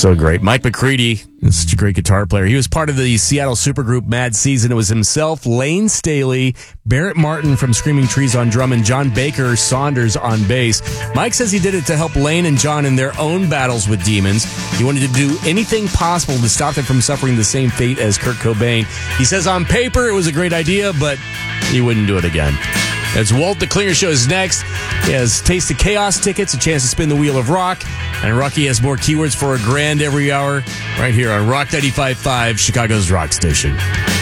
So great. Mike McCready is such a great guitar player. He was part of the Seattle supergroup Mad Season. It was himself, Lane Staley, Barrett Martin from Screaming Trees on drum, and John Baker Saunders on bass. Mike says he did it to help Lane and John in their own battles with demons. He wanted to do anything possible to stop them from suffering the same fate as Kurt Cobain. He says on paper it was a great idea, but he wouldn't do it again. As Walt the Klinger Show is next. He has Taste of Chaos tickets, a chance to spin the Wheel of Rock. And Rocky has more keywords for $1,000 every hour right here on Rock 95.5, Chicago's rock station.